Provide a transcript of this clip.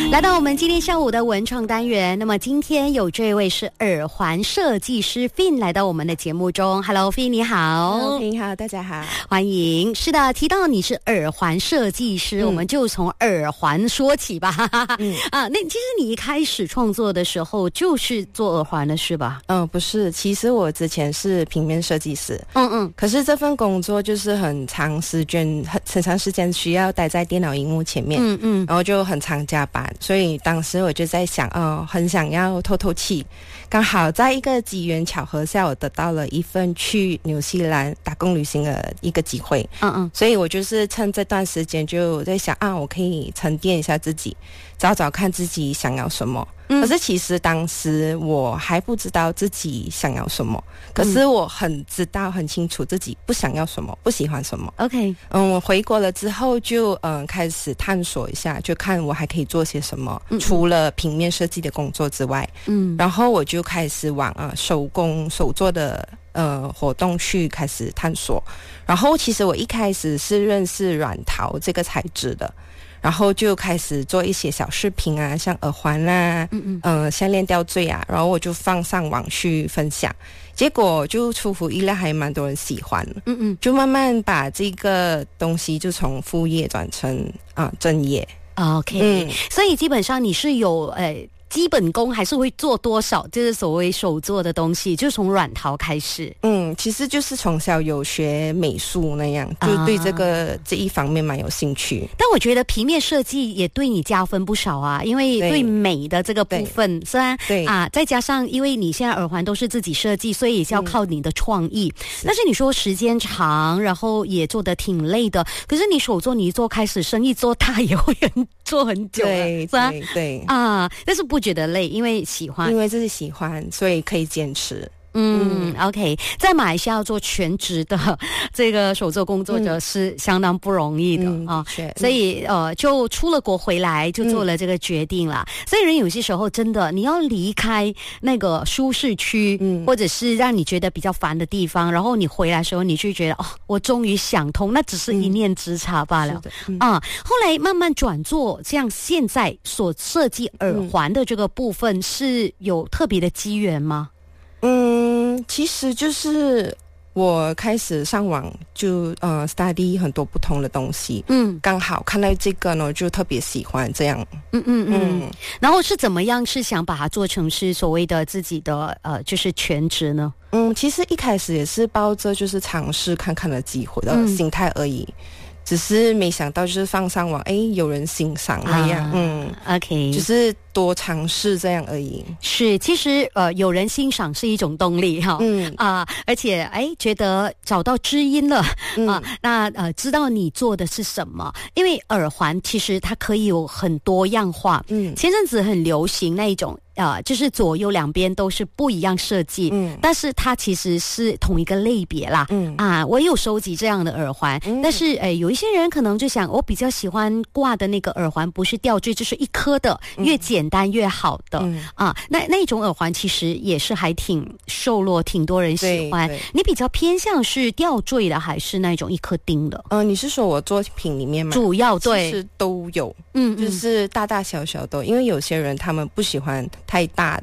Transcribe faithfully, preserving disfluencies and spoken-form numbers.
来到我们今天下午的文创单元，那么今天有这位是耳环设计师 Fin 来到我们的节目中。 Hello Fin 你好。 Hello Fin 好，大家好， 欢迎。是的，提到你是耳环设计师、嗯、我们就从耳环说起吧。嗯啊，那其实你一开始创作的时候就是做耳环的是吧？ 嗯，不是，其实我之前是平面设计师。 嗯嗯， 可是这份工作就是很长时间很很长时间需要待在电脑荧幕前面。嗯嗯，然后就很常加班，所以当时我就在想，哦，很想要透透气。刚好在一个机缘巧合下，我得到了一份去纽西兰打工旅行的一个机会。嗯嗯，所以我就是趁这段时间就在想啊，我可以沉淀一下自己，找找看自己想要什么。可是其实当时我还不知道自己想要什么，可是我很知道很清楚自己不想要什么，不喜欢什么。 OK， 嗯，我回国了之后就嗯开始探索一下，就看我还可以做些什么，嗯、除了平面设计的工作之外。嗯，然后我就开始往呃手工手做的呃活动去开始探索。然后其实我一开始是认识软陶这个材质的，然后就开始做一些小饰品啊，像耳环啊，嗯嗯，呃，项链吊坠啊，然后我就放上网去分享，结果就出乎意料，还蛮多人喜欢，嗯嗯，就慢慢把这个东西就从副业转成啊、呃、正业。 OK，嗯，所以基本上你是有呃。基本功还是会做多少，就是所谓手做的东西，就从软陶开始。 嗯，其实就是从小有学美术那样，就对这个、啊、这一方面蛮有兴趣。 但我觉得平面设计也对你加分不少啊，因为对美的这个部分，虽然对啊，再加上因为你现在耳环都是自己设计，所以也是要靠你的创意。嗯、但是你说时间长，然后也做得挺累的，可是你手做你一做开始生意做大也会很做很久了， 对对对啊，但是不觉得累，因为喜欢， 因为这是喜欢，所以可以坚持。 嗯, 嗯 OK， 在马来西亚要做全职的这个手作工作者是相当不容易的、嗯、啊，所以呃，就出了国回来就做了这个决定啦、嗯、所以人有些时候真的你要离开那个舒适区、嗯、或者是让你觉得比较烦的地方，然后你回来的时候你就觉得哦，我终于想通，那只是一念之差罢了、嗯嗯、啊。后来慢慢转做像现在所设计耳环的这个部分，是有特别的机缘吗？ 嗯，其实就是我开始上网就呃 study 很多不同的东西，嗯，刚好看到这个呢，就特别喜欢这样， 嗯嗯嗯。然后是怎么样？是想把它做成是所谓的自己的呃，就是全职呢？ 嗯，其实一开始也是抱着就是尝试看看的机会的心态而已。嗯，只是没想到就是放上网，哎，有人欣赏那样，啊、嗯 ，OK， 就是多尝试这样而已。 是，其实呃，有人欣赏是一种动力哈，嗯啊、呃，而且哎，觉得找到知音了、嗯、啊，那呃，知道你做的是什么，因为耳环其实它可以有很多样化，嗯，前阵子很流行那一种。啊、呃，就是左右两边都是不一样设计，嗯，但是它其实是同一个类别啦，嗯啊，我也有收集这样的耳环，嗯、但是诶，有一些人可能就想，我比较喜欢挂的那个耳环不是吊坠，就是一颗的，越简单越好的，嗯、啊，那那种耳环其实也是还挺受落，挺多人喜欢。你比较偏向是吊坠的，还是那种一颗钉的？ 嗯、呃，你是说我作品里面吗？ 主要对， 其实都有，嗯，就是大大小小都，因为有些人他们不喜欢太大